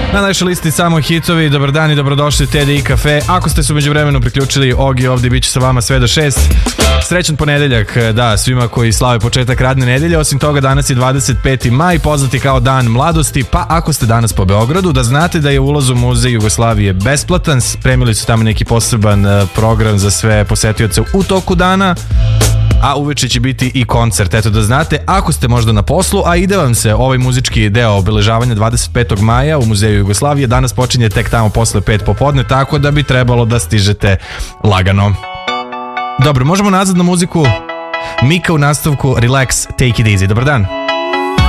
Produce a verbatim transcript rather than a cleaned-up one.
Na našoj listi samo hitovi. Dobar dan i dobrodošli u T D I Cafe. Ako ste se umeđu vremenu priključili, Ogi ovdje bit će sa vama sve do šest. Srećan ponedeljak, da, svima koji slave početak radne nedelje. Osim toga, danas je dvadeset peti maj, poznati kao Dan mladosti, pa ako ste danas po Beogradu, da znate da je ulaz u Muzej Jugoslavije besplatan. Spremili su tamo neki poseban program za sve posetioce u toku dana, a uveče će biti i koncert. Eto da znate, ako ste možda na poslu, a ide vam se ovaj muzički deo obeležavanja dvadeset petog maja u Muzeju Jugoslavije, danas počinje tek tamo posle pet popodne, tako da bi trebalo da stižete lagano. Dobro, možemo nazad na muziku. Mika u nastavku, Relax, Take It Easy. Dobar dan.